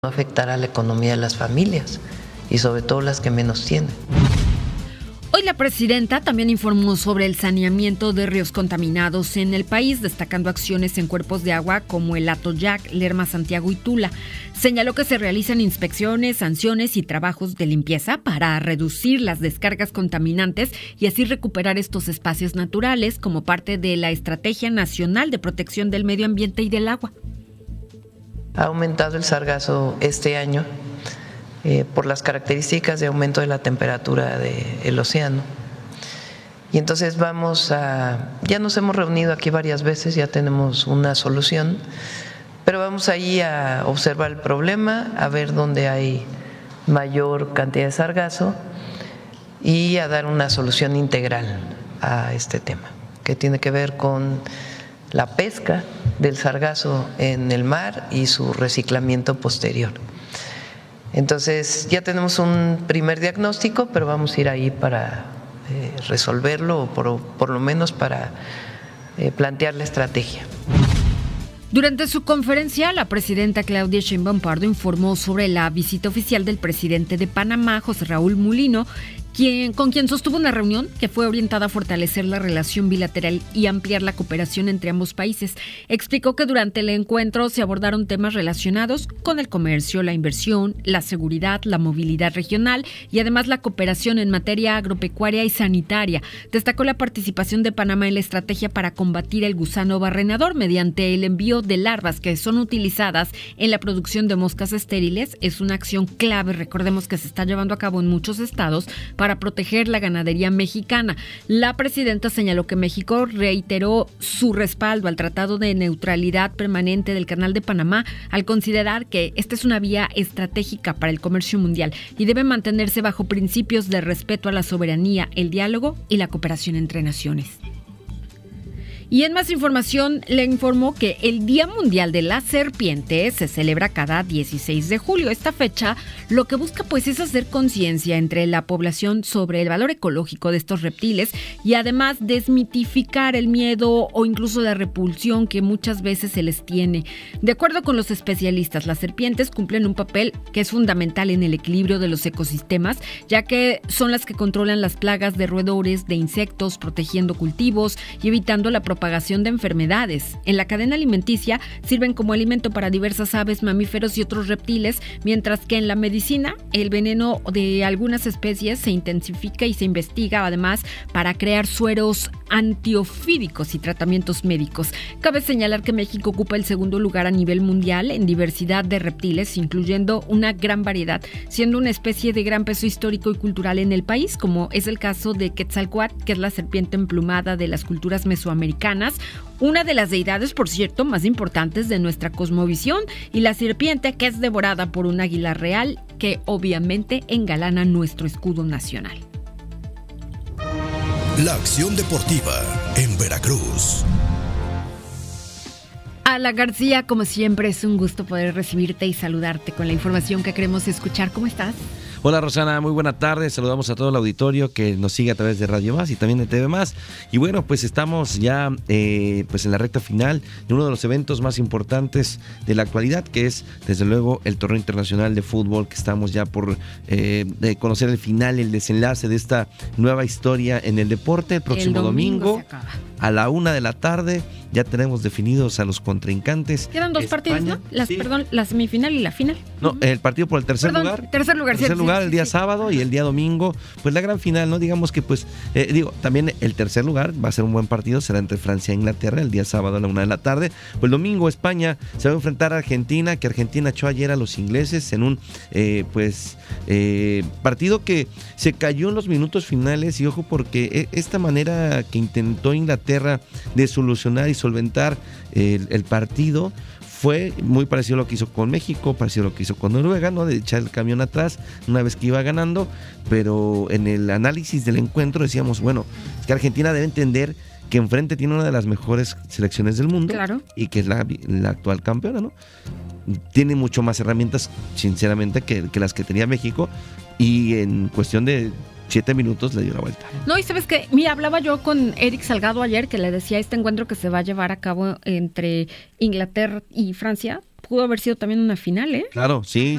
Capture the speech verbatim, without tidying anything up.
no afectará a la economía de las familias y sobre todo las que menos tienen. Hoy la presidenta también informó sobre el saneamiento de ríos contaminados en el país, destacando acciones en cuerpos de agua como el Atoyac, Lerma, Santiago y Tula. Señaló que se realizan inspecciones, sanciones y trabajos de limpieza para reducir las descargas contaminantes y así recuperar estos espacios naturales como parte de la Estrategia Nacional de Protección del Medio Ambiente y del Agua. Ha aumentado el sargazo este año eh, por las características de aumento de la temperatura del océano. Y entonces vamos a, ya nos hemos reunido aquí varias veces, ya tenemos una solución, pero vamos ahí a observar el problema, a ver dónde hay mayor cantidad de sargazo y a dar una solución integral a este tema, que tiene que ver con la pesca del sargazo en el mar y su reciclamiento posterior. Entonces ya tenemos un primer diagnóstico, pero vamos a ir ahí para eh, resolverlo o por, por lo menos para eh, plantear la estrategia. Durante su conferencia, la presidenta Claudia Sheinbaum Pardo informó sobre la visita oficial del presidente de Panamá, José Raúl Mulino, Quien, con quien sostuvo una reunión que fue orientada a fortalecer la relación bilateral y ampliar la cooperación entre ambos países. Explicó que durante el encuentro se abordaron temas relacionados con el comercio, la inversión, la seguridad, la movilidad regional y además la cooperación en materia agropecuaria y sanitaria. Destacó la participación de Panamá en la estrategia para combatir el gusano barrenador mediante el envío de larvas que son utilizadas en la producción de moscas estériles. Es una acción clave, recordemos que se está llevando a cabo en muchos estados, para proteger la ganadería mexicana. La presidenta señaló que México reiteró su respaldo al Tratado de Neutralidad Permanente del Canal de Panamá al considerar que esta es una vía estratégica para el comercio mundial y debe mantenerse bajo principios de respeto a la soberanía, el diálogo y la cooperación entre naciones. Y en más información, le informó que el Día Mundial de la Serpiente se celebra cada dieciséis de julio. Esta fecha lo que busca pues es hacer conciencia entre la población sobre el valor ecológico de estos reptiles y además desmitificar el miedo o incluso la repulsión que muchas veces se les tiene. De acuerdo con los especialistas, las serpientes cumplen un papel que es fundamental en el equilibrio de los ecosistemas, ya que son las que controlan las plagas de roedores, de insectos, protegiendo cultivos y evitando la propagación propagación de enfermedades. En la cadena alimenticia sirven como alimento para diversas aves, mamíferos y otros reptiles, mientras que en la medicina el veneno de algunas especies se intensifica y se investiga además para crear sueros antiofídicos y tratamientos médicos. Cabe señalar que México ocupa el segundo lugar a nivel mundial en diversidad de reptiles, incluyendo una gran variedad, siendo una especie de gran peso histórico y cultural en el país, como es el caso de Quetzalcóatl, que es la serpiente emplumada de las culturas mesoamericanas, una de las deidades, por cierto, más importantes de nuestra cosmovisión, y la serpiente que es devorada por un águila real que obviamente engalana nuestro escudo nacional. La acción deportiva en Veracruz. Ala García, como siempre, es un gusto poder recibirte y saludarte con la información que queremos escuchar. ¿Cómo estás? Hola Rosana, muy buena tarde, saludamos a todo el auditorio que nos sigue a través de Radio Más y también de T V Más. Y bueno, pues estamos ya eh, pues en la recta final de uno de los eventos más importantes de la actualidad, que es desde luego el Torneo Internacional de Fútbol, que estamos ya por eh, de conocer el final, el desenlace de esta nueva historia en el deporte. El próximo el domingo, domingo a la una de la tarde ya tenemos definidos a los contrincantes. Quedan dos España, partidos, ¿no? Las, sí. Perdón, la semifinal y la final. No, el partido por el tercer Perdón, lugar. Tercer lugar, tercer sí, lugar sí, el día sí. sábado y el día domingo, pues la gran final, ¿no? Digamos que pues, eh, digo, también el tercer lugar va a ser un buen partido, será entre Francia e Inglaterra el día sábado a la una de la tarde. Pues el domingo España se va a enfrentar a Argentina, que Argentina echó ayer a los ingleses en un, eh, pues, eh, partido que se cayó en los minutos finales y ojo porque esta manera que intentó Inglaterra de solucionar y solventar el, el partido fue muy parecido a lo que hizo con México, parecido a lo que hizo con Noruega, ¿no? De echar el camión atrás una vez que iba ganando, pero en el análisis del encuentro decíamos, bueno, es que Argentina debe entender que enfrente tiene una de las mejores selecciones del mundo, claro, y que es la, la actual campeona, ¿no? Tiene mucho más herramientas, sinceramente, que, que las que tenía México, y en cuestión de siete minutos le dio la vuelta. No, y sabes que, mira, hablaba yo con Eric Salgado ayer, que le decía este encuentro que se va a llevar a cabo entre Inglaterra y Francia, pudo haber sido también una final, ¿eh? Claro, sí,